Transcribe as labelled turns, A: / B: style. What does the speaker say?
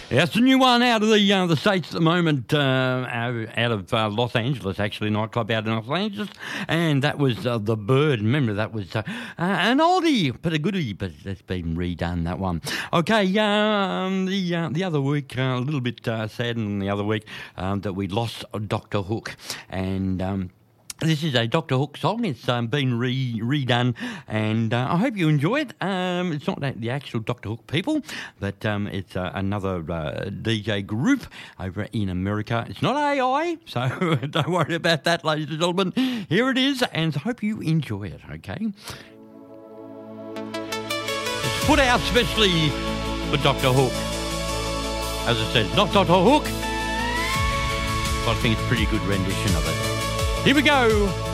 A: Yeah, it's a new one out of the States at the moment, out of Los Angeles, actually, nightclub out in Los Angeles, and that was The Bird. Remember, that was an oldie, but a goodie, but it's been redone, that one. Okay, the other week, a little bit saddened the other week that we lost Dr. Hook, and this is a Dr. Hook song. It's been redone, and I hope you enjoy it. It's not the actual Dr. Hook people, but it's another DJ group over in America. It's not AI, so don't worry about that, ladies and gentlemen. Here it is, and I hope you enjoy it, okay? It's put out specially for Dr. Hook. As I said, not Dr. Hook, but I think it's a pretty good rendition of it. Here we go.